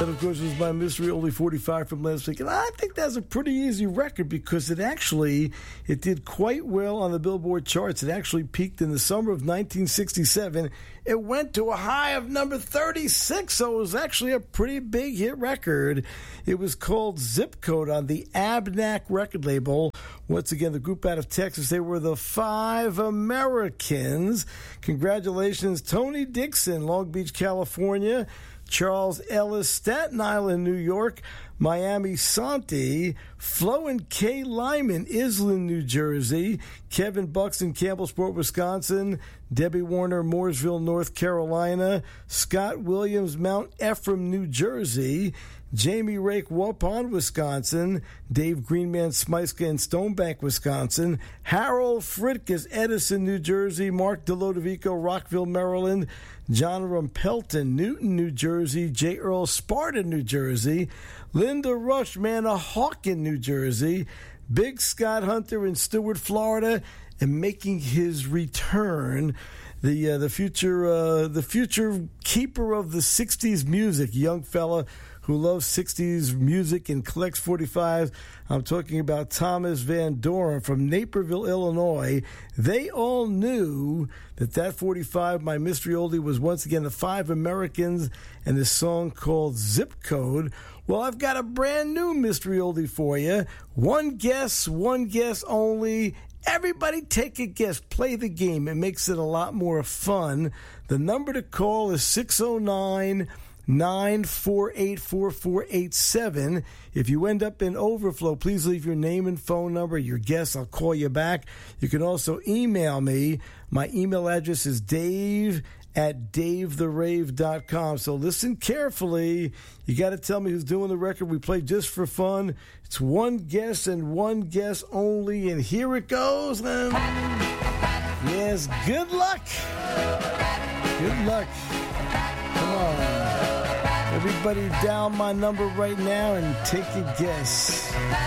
That, of course, was my Mystery Oldie 45 from last week. And I think that's a pretty easy record because it did quite well on the Billboard charts. It actually peaked in the summer of 1967. It went to a high of number 36, so it was actually a pretty big hit record. It was called Zip Code on the Abnac record label. Once again, the group out of Texas, they were the Five Americans. Congratulations, Tony Dixon, Long Beach, California. Charles Ellis, Staten Island, New York. Miami Santi, Flo and Kay Lyman, Island, New Jersey. Kevin Buxton, Campbellsport, Wisconsin. Debbie Warner, Mooresville, North Carolina. Scott Williams, Mount Ephraim, New Jersey. Jamie Rake, Waupun, Wisconsin. Dave Greenman, Smyska in Stonebank, Wisconsin. Harold Fritkus, Edison, New Jersey. Mark DeLodovico, Rockville, Maryland. John Rumpelton, Newton, New Jersey. J. Earl, Sparta, New Jersey. Linda Rush, Manahawkin, New Jersey. Big Scott Hunter in Stewart, Florida. And making his return, the future keeper of the 60s music, young fella who loves 60s music and collects 45s. I'm talking about Thomas Van Doren from Naperville, Illinois. They all knew that 45, my Mystery Oldie, was once again the Five Americans and this song called Zip Code. Well, I've got a brand new Mystery Oldie for you. One guess only. Everybody take a guess. Play the game. It makes it a lot more fun. The number to call is 609-948-4487. If you end up in overflow, please leave your name and phone number, your guess. I'll call you back. You can also email me. My email address is dave@davetherave.com. So listen carefully. You got to tell me who's doing the record we play just for fun. It's one guess and one guess only. And here it goes. Yes, good luck. Good luck. Come on. Everybody dial my number right now and take a guess.